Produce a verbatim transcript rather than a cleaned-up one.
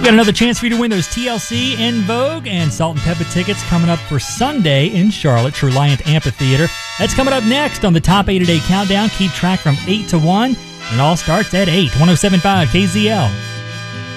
Got another chance for you to win those T L C, En Vogue, and Salt and Pepper tickets coming up for Sunday in Charlotte, Reliant Amphitheater. That's coming up next on the Top eight a Day Countdown. Keep track from eight to one, and it all starts at eight. one oh seven point five K Z L.